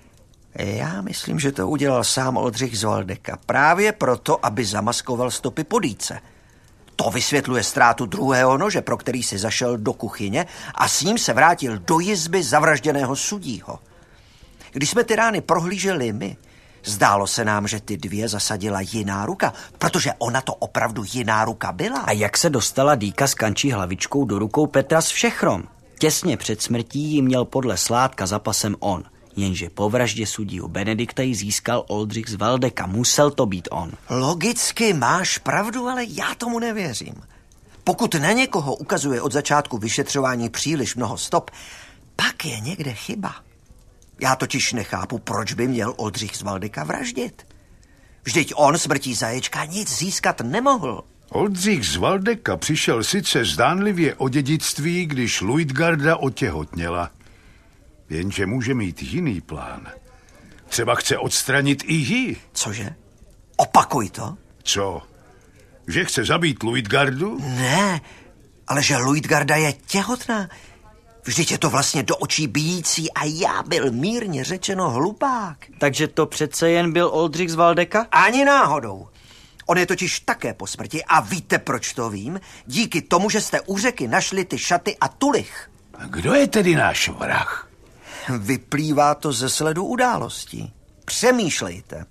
Já myslím, že to udělal sám Oldřich z Valdeka. Právě proto, aby zamaskoval stopy po dýce. To vysvětluje ztrátu druhého nože, pro který si zašel do kuchyně a s ním se vrátil do jizby zavražděného sudího. Když jsme ty rány prohlíželi my, zdálo se nám, že ty dvě zasadila jiná ruka, protože ona to opravdu jiná ruka byla. A jak se dostala dýka s kančí hlavičkou do rukou Petra z Všechrom? Těsně před smrtí ji měl podle Sládka za pasem on, jenže po vraždě sudího Benedikta ji získal Oldřich z Valdeka. Musel to být on. Logicky máš pravdu, ale já tomu nevěřím. Pokud na někoho ukazuje od začátku vyšetřování příliš mnoho stop, pak je někde chyba. Já totiž nechápu, proč by měl Oldřich z Valdeka vraždit. Vždyť on smrtí zaječka nic získat nemohl. Oldřich z Valdeka přišel sice zdánlivě o dědictví, když Luitgarda otěhotněla. Jenže může mít jiný plán. Třeba chce odstranit i ji. Cože? Opakuj to. Co? Že chce zabít Luitgardu? Ne, ale že Luitgarda je těhotná. Vždyť je to vlastně do očí bijící a já byl mírně řečeno hlupák. Takže to přece jen byl Oldřich z Valdeka? Ani náhodou. On je totiž také po smrti a víte, proč to vím? Díky tomu, že jste u řeky našli ty šaty a tulich. A kdo je tedy náš vrah? Vyplývá to ze sledu událostí. Přemýšlejte.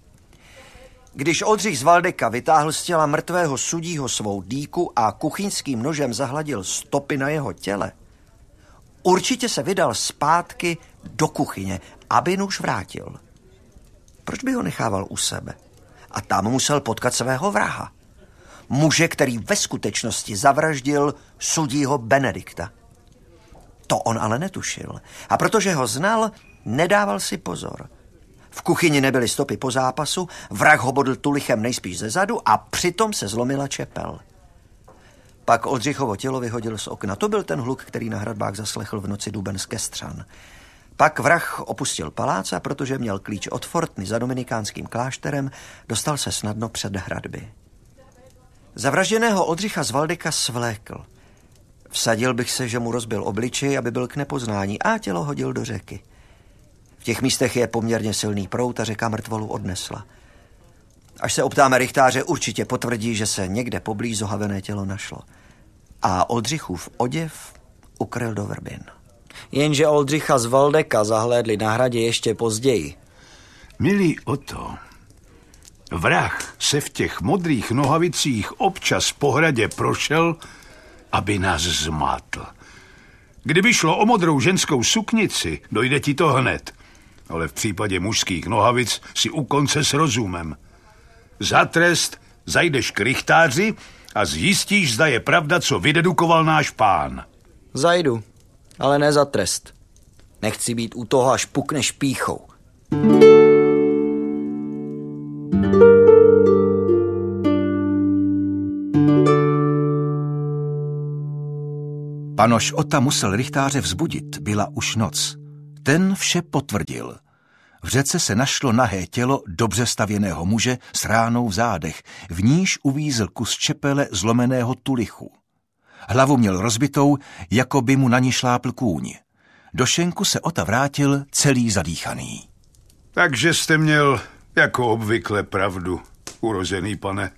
Když Oldřich z Valdeka vytáhl z těla mrtvého sudího svou dýku a kuchyňským nožem zahladil stopy na jeho těle, určitě se vydal zpátky do kuchyně, aby nůž vrátil. Proč by ho nechával u sebe? A tam musel potkat svého vraha. Muže, který ve skutečnosti zavraždil sudího Benedikta. To on ale netušil. A protože ho znal, nedával si pozor. V kuchyni nebyly stopy po zápasu, vrah ho bodl tulichem nejspíš ze zadu a přitom se zlomila čepel. Pak Oldřichovo tělo vyhodil z okna. To byl ten hluk, který na hradbách zaslechl v noci duben z Kestřan. Pak vrah opustil palác a protože měl klíč od fortny za dominikánským klášterem, dostal se snadno před hradby. Zavražděného Oldřicha z Valdeka svlékl. Vsadil bych se, že mu rozbil obličej, aby byl k nepoznání, a tělo hodil do řeky. V těch místech je poměrně silný proud a řeka mrtvolu odnesla. Až se optáme rychtáře, určitě potvrdí, že se někde poblíž zohavené tělo našlo. A Oldřichův oděv ukryl do vrbin. Jenže Oldřicha z Valdeka zahlédli na hradě ještě později. Milý Oto, vrah se v těch modrých nohavicích občas po hradě prošel, aby nás zmátl. Kdyby šlo o modrou ženskou suknici, dojde ti to hned. Ale v případě mužských nohavic si u konce s rozumem. Za trest zajdeš k rychtáři a zjistíš, zda je pravda, co vydedukoval náš pán. Zajdu, ale ne za trest. Nechci být u toho, až pukneš pýchou. Pan nož Ota musel rychtáře vzbudit, byla už noc. Ten vše potvrdil. V řece se našlo nahé tělo dobře stavěného muže s ránou v zádech, v níž uvízl kus čepele zlomeného tulichu. Hlavu měl rozbitou, jako by mu na ní šlápl kůň. Do šenku se Ota vrátil celý zadýchaný. Takže jste měl jako obvykle pravdu, urozený pane.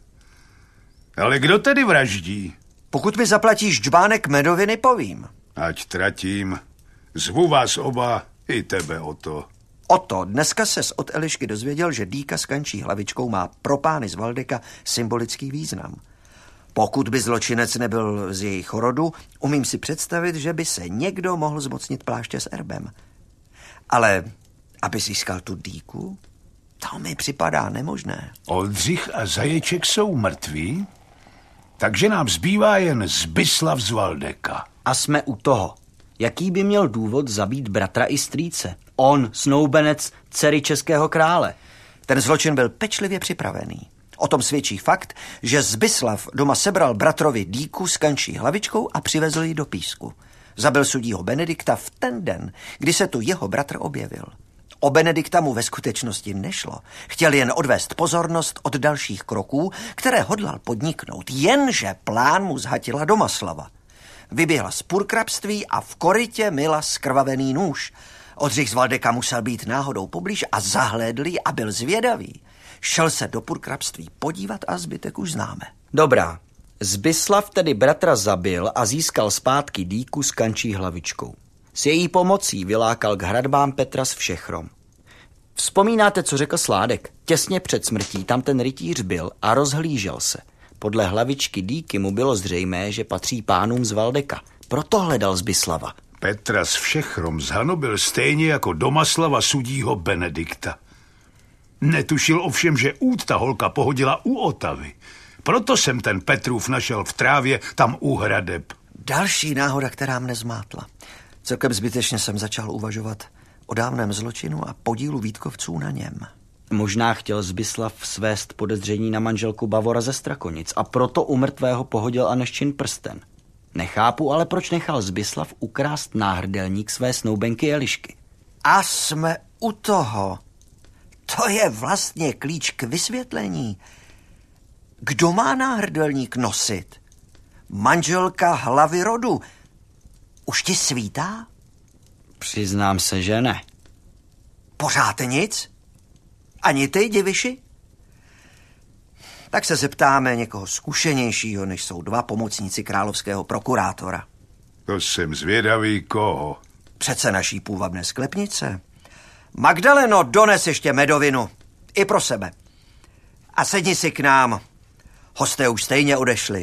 Ale kdo tedy vraždí? Pokud mi zaplatíš džbánek medoviny, povím. Ať tratím. Zvu vás oba, i tebe, Oto. Oto, dneska ses od Elišky dozvěděl, že dýka s kančí hlavičkou má pro pány z Valdeka symbolický význam. Pokud by zločinec nebyl z jejich rodu, umím si představit, že by se někdo mohl zmocnit pláště s erbem. Ale aby získal tu dýku, to mi připadá nemožné. Oldřich a Zaječek jsou mrtví, takže nám zbývá jen Zbyslav z Valdeka. A jsme u toho. Jaký by měl důvod zabít bratra i strýce? On, snoubenec dcery českého krále. Ten zločin byl pečlivě připravený. O tom svědčí fakt, že Zbyslav doma sebral bratrovi dýku s kančí hlavičkou a přivezl ji do Písku. Zabil sudího Benedikta v ten den, kdy se tu jeho bratr objevil. O Benedikta mu ve skutečnosti nešlo. Chtěl jen odvést pozornost od dalších kroků, které hodlal podniknout, jenže plán mu zhatila Domaslava. Vyběhla z purkrabství a v korytě myla skrvavený nůž. Oldřich z Valdeka musel být náhodou poblíž a zahlédl ji a byl zvědavý. Šel se do purkrabství podívat a zbytek už známe. Dobrá. Zbyslav tedy bratra zabil a získal zpátky dýku s kančí hlavičkou. S její pomocí vylákal k hradbám Petra z Všechrom. Vzpomínáte, co řekl Sládek? Těsně před smrtí tam ten rytíř byl a rozhlížel se. Podle hlavičky dýky mu bylo zřejmé, že patří pánům z Valdeka. Proto hledal Zbyslava. Petra z Všechrom zhanobil stejně jako Domaslava sudího Benedikta. Netušil ovšem, že ta holka pohodila u Otavy. Proto jsem ten Petrův našel v trávě tam u hradeb. Další náhoda, která mne zmátla. Celkem zbytečně jsem začal uvažovat o dávném zločinu a podílu Vítkovců na něm. Možná chtěl Zbyslav svést podezření na manželku Bavora ze Strakonic a proto u mrtvého pohodil Aneščin prsten. Nechápu, ale proč nechal Zbyslav ukrást náhrdelník své snoubenky Elišky. A jsme u toho. To je vlastně klíč k vysvětlení. Kdo má náhrdelník nosit? Manželka hlavy rodu. Už ti svítá? Přiznám se, že ne. Pořád nic? Ani ty, diviši? Tak se zeptáme někoho zkušenějšího, než jsou dva pomocníci královského prokurátora. To jsem zvědavý koho. Přece naší půvabné sklepnice. Magdaleno, dones ještě medovinu. I pro sebe. A sedni si k nám. Hosté už stejně odešli.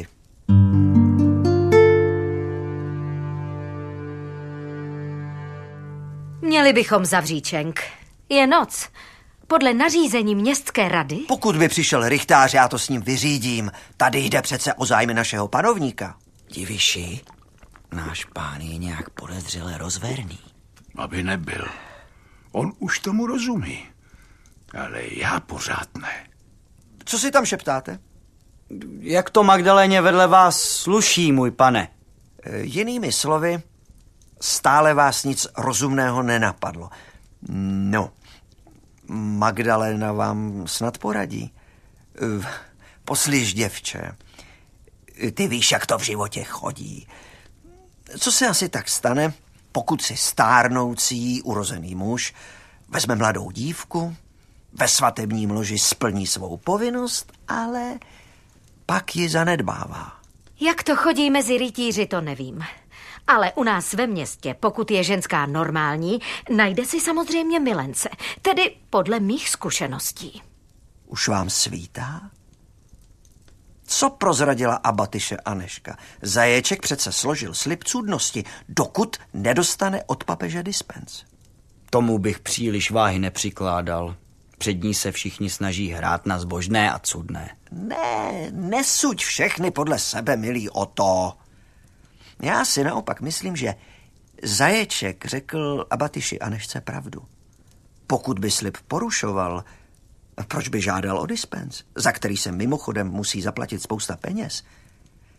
Měli bychom zavřít šenk. Je noc. Podle nařízení městské rady... Pokud by přišel rychtář, já to s ním vyřídím. Tady jde přece o zájmy našeho panovníka. Diviši, náš pán je nějak podezřele rozverný. Aby nebyl. On už tomu rozumí. Ale já pořád ne. Co si tam šeptáte? Jak to Magdaléně vedle vás sluší, můj pane? Jinými slovy, stále vás nic rozumného nenapadlo. No, Magdalena vám snad poradí. Poslyš, děvče, ty víš, jak to v životě chodí. Co se asi tak stane, pokud si stárnoucí urozený muž vezme mladou dívku, ve svatebním loži splní svou povinnost, ale pak ji zanedbává. Jak to chodí mezi rytíři, to nevím. Ale u nás ve městě, pokud je ženská normální, najde si samozřejmě milence. Tedy podle mých zkušeností. Už vám svítá? Co prozradila abatyše Aneška? Zaječek přece složil slib cudnosti, dokud nedostane od papeže dispens. Tomu bych příliš váhy nepřikládal. Před ní se všichni snaží hrát na zbožné a cudné. Ne, nesuď všechny podle sebe, milý Oto. Já si naopak myslím, že Zaječek řekl abatyši Anešce pravdu. Pokud by slib porušoval, proč by žádal o dispens, za který se mimochodem musí zaplatit spousta peněz?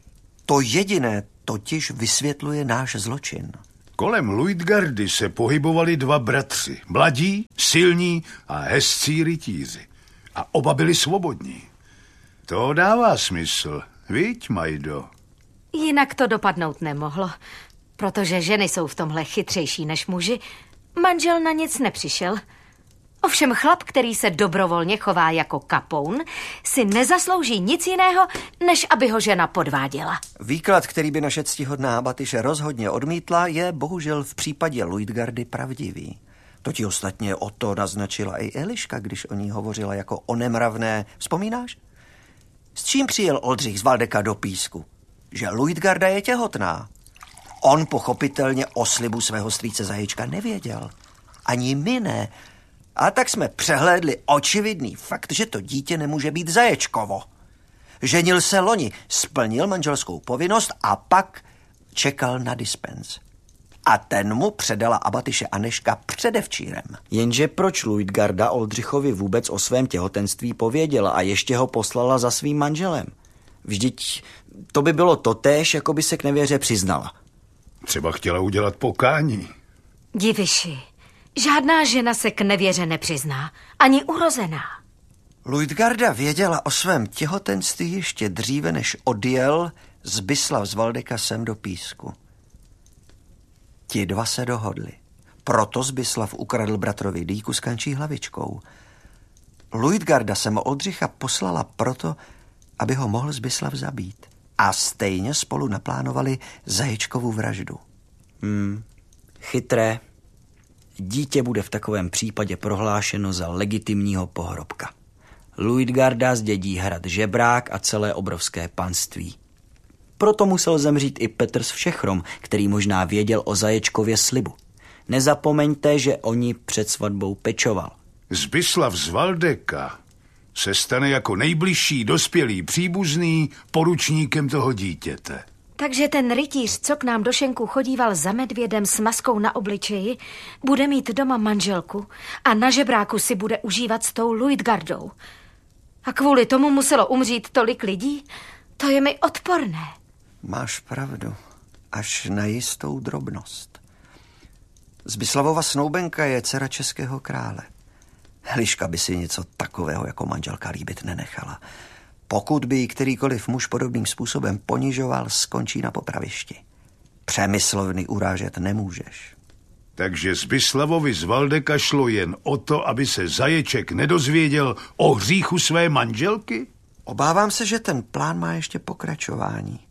To jediné totiž vysvětluje náš zločin. Kolem Luitgardy se pohybovali dva bratři, mladí, silní a hezcí rytíři. A oba byli svobodní. To dává smysl, viď, Majdo? Jinak to dopadnout nemohlo, protože ženy jsou v tomhle chytřejší než muži. Manžel na nic nepřišel. Ovšem chlap, který se dobrovolně chová jako kapoun, si nezaslouží nic jiného, než aby ho žena podváděla. Výklad, který by naše ctihodná Abatyše rozhodně odmítla, je bohužel v případě Luitgardy pravdivý. To ti ostatně o to naznačila i Eliška, když o ní hovořila jako o nemravné. Vzpomínáš? S čím přijel Oldřich z Valdeka do Písku? Že Luitgarda je těhotná. On pochopitelně o slibu svého strýce Zaječka nevěděl. Ani my ne. A tak jsme přehlédli očividný fakt, že to dítě nemůže být Zaječkovo. Ženil se loni, splnil manželskou povinnost a pak čekal na dispens. A ten mu předala Abatyše Anežka předevčírem. Jenže proč Luitgarda Oldřichovi vůbec o svém těhotenství pověděla a ještě ho poslala za svým manželem? Vždyť to by bylo totéž, jako by se k nevěře přiznala. Třeba chtěla udělat pokání. Diviši, žádná žena se k nevěře nepřizná, ani urozená. Luitgarda věděla o svém těhotenství ještě dříve, než odjel Zbyslav z Valdeka sem do Písku. Ti dva se dohodli. Proto Zbyslav ukradl bratrovi dýku s kančí hlavičkou. Luitgarda sem Oldřicha poslala proto, aby ho mohl Zbyslav zabít. A stejně spolu naplánovali Zaječkovu vraždu. Chytré. Dítě bude v takovém případě prohlášeno za legitimního pohrobka. Luitgarda zdědí hrad Žebrák a celé obrovské panství. Proto musel zemřít i Petr z Všechrom, který možná věděl o Zaječkově slibu. Nezapomeňte, že oni před svatbou pečoval. Zbyslav z Valdeka se stane jako nejbližší dospělý příbuzný poručníkem toho dítěte. Takže ten rytíř, co k nám do šenku chodíval za medvědem s maskou na obličeji, bude mít doma manželku a na Žebráku si bude užívat s tou Luitgardou. A kvůli tomu muselo umřít tolik lidí? To je mi odporné. Máš pravdu, až na jistou drobnost. Zbyslavova snoubenka je dcera českého krále. Eliška by si něco takového jako manželka líbit nenechala. Pokud by ji kterýkoliv muž podobným způsobem ponižoval, skončí na popravišti. Přemyslovny urážet nemůžeš. Takže Zbyslavovi z Valdeka šlo jen o to, aby se Zaječek nedozvěděl o hříchu své manželky? Obávám se, že ten plán má ještě pokračování.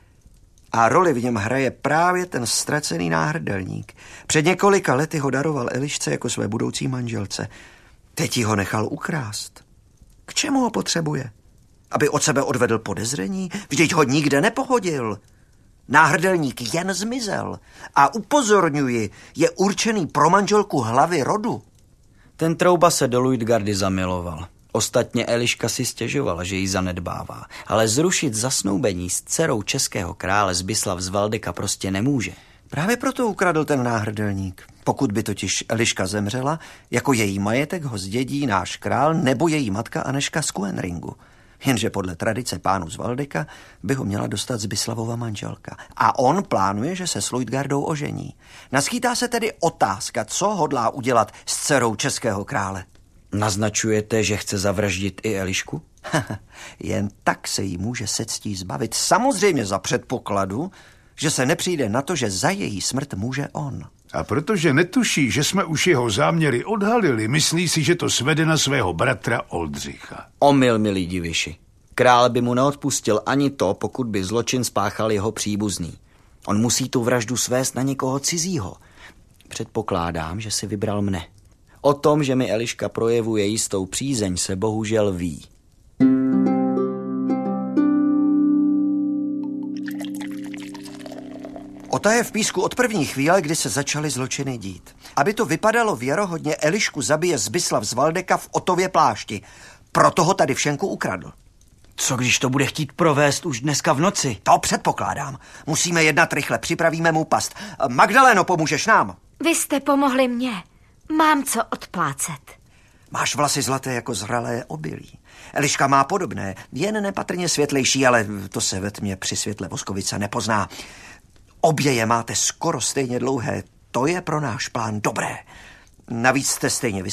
A roli v něm hraje právě ten ztracený náhrdelník. Před několika lety ho daroval Elišce jako své budoucí manželce. Teď ji ho nechal ukrást. K čemu ho potřebuje? Aby od sebe odvedl podezření? Vždyť ho nikde nepohodil. Náhrdelník jen zmizel. A upozorňuji, je určený pro manželku hlavy rodu. Ten trouba se do Luitgardy zamiloval. Ostatně Eliška si stěžovala, že ji zanedbává. Ale zrušit zasnoubení s dcerou českého krále Zbyslav z Valdeka prostě nemůže. Právě proto ukradl ten náhrdelník. Pokud by totiž Eliška zemřela, jako její majetek ho zdědí náš král nebo její matka Anežka z Kuenringu. Jenže podle tradice pánů z Valdeka by ho měla dostat Zbyslavova manželka. A on plánuje, že se s Luitgardou ožení. Naskýtá se tedy otázka, co hodlá udělat s dcerou českého krále. Naznačujete, že chce zavraždit i Elišku? Jen tak se jí může se ctí zbavit. Samozřejmě za předpokladu, že se nepřijde na to, že za její smrt může on. A protože netuší, že jsme už jeho záměry odhalili, myslí si, že to svede na svého bratra Oldřicha. Omyl, milí diviši. Král by mu neodpustil ani to, pokud by zločin spáchal jeho příbuzný. On musí tu vraždu svést na někoho cizího. Předpokládám, že si vybral mne. O tom, že mi Eliška projevuje jistou přízeň, se bohužel ví. Ota je v Písku od první chvíle, kdy se začaly zločiny dít. Aby to vypadalo věrohodně, Elišku zabije Zbyslav z Valdeka v Otově plášti. Proto ho tady v šenku ukradl. Co když to bude chtít provést už dneska v noci? To předpokládám. Musíme jednat rychle, připravíme mu past. Magdaléno, pomůžeš nám? Vy jste pomohli mně. Mám co odplácet. Máš vlasy zlaté jako zralé obilí. Eliška má podobné, jen nepatrně světlejší, ale to se ve tmě při světle Voskovice nepozná. Obě je máte skoro stejně dlouhé. To je pro náš plán dobré. Navíc jste stejně